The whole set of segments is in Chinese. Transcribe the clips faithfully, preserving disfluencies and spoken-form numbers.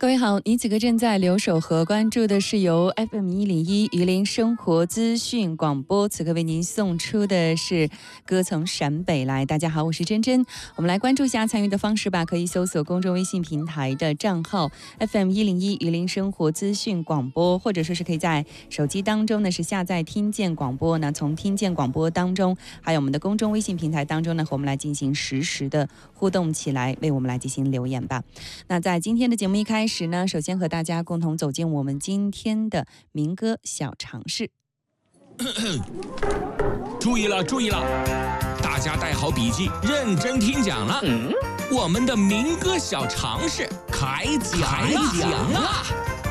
各位好，你此刻正在留守和关注的是由 F M 一零一榆林生活资讯广播，此刻为您送出的是歌从陕北来。大家好，我是珍珍。我们来关注一下参与的方式吧，可以搜索公众微信平台的账号 F M 一零一榆林生活资讯广播，或者说是可以在手机当中呢是下载听见广播呢，从听见广播当中，还有我们的公众微信平台当中呢，和我们来进行实时的互动起来，为我们来进行留言吧。那在今天的节目一开始呢，首先和大家共同走进我们今天的民歌小常识。 注意了，注意了，大家带好笔记，认真听讲了。嗯、我们的民歌小常识开讲了。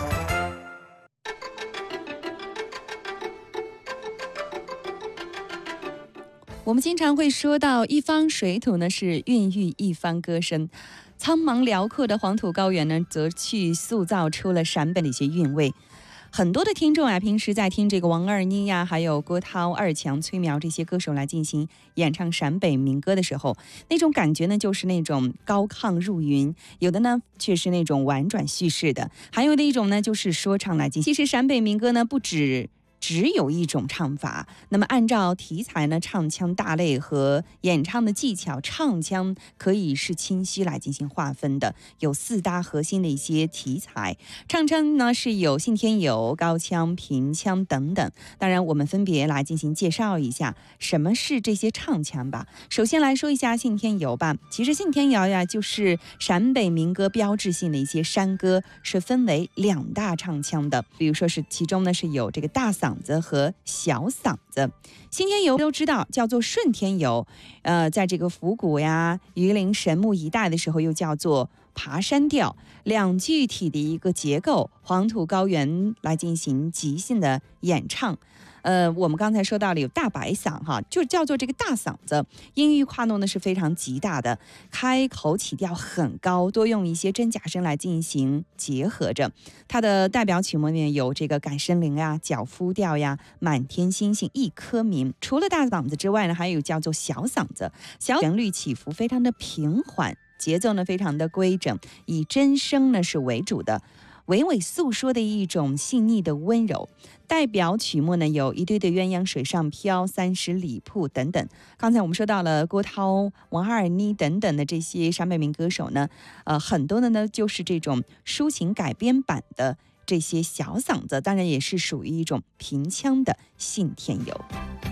我们经常会说到一方水土呢是孕育一方歌声，苍茫辽阔的黄土高原呢则去塑造出了陕北的一些韵味。很多的听众啊，平时在听这个王二妮呀，还有郭涛、二强、崔苗这些歌手来进行演唱陕北民歌的时候，那种感觉呢就是那种高亢入云，有的呢却是那种婉转叙事的，还有的一种呢就是说唱来进行。其实陕北民歌呢不止只有一种唱法，那么按照题材呢，唱腔大类和演唱的技巧，唱腔可以是清晰来进行划分的，有四大核心的一些题材。唱腔呢是有信天游、高腔、平腔等等。当然，我们分别来进行介绍一下什么是这些唱腔吧。首先来说一下信天游吧。其实信天游呀，就是陕北民歌标志性的一些山歌，是分为两大唱腔的。比如说是其中呢是有这个大嗓子和小嗓子。信天游都知道叫做顺天游，呃，在这个府谷呀、榆林神木一带的时候又叫做爬山调，两具体的一个结构，黄土高原来进行即兴的演唱。呃，我们刚才说到了有大白嗓哈，就叫做这个大嗓子，音域跨度呢是非常极大的，开口起调很高，多用一些真假声来进行结合着。它的代表曲目呢有这个赶森林呀、脚夫调呀、满天星星一颗明。除了大嗓子之外呢，还有叫做小嗓子，小旋律起伏非常的平缓，节奏呢非常的规整，以真声呢是为主的，娓娓诉说的一种细腻的温柔。代表曲目呢有一对对鸳鸯水上漂、三十里铺等等。刚才我们说到了郭涛、王二妮等等的这些陕北民歌手呢，呃，很多的呢就是这种抒情改编版的这些小嗓子，当然也是属于一种平腔的信天游。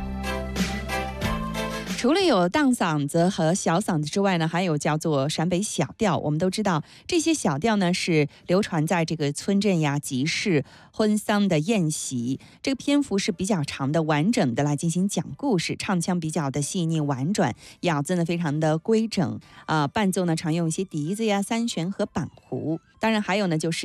除了有大嗓子和小嗓子之外呢，还有叫做陕北小调。我们都知道这些小调呢是流传在这个村镇呀、集市、婚丧的宴席，这个篇幅是比较长的，完整的来进行讲故事，唱腔比较的细腻婉转，咬字呢非常的规整啊、呃，伴奏呢常用一些笛子呀、三弦和板胡，当然还有呢就是